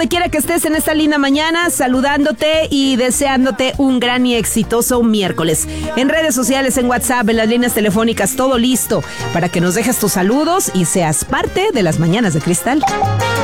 donde quiera que estés en esta linda mañana, saludándote y deseándote un gran y exitoso miércoles. En redes sociales, en WhatsApp, en las líneas telefónicas, todo listo para que nos dejes tus saludos y seas parte de las Mañanas de Cristal.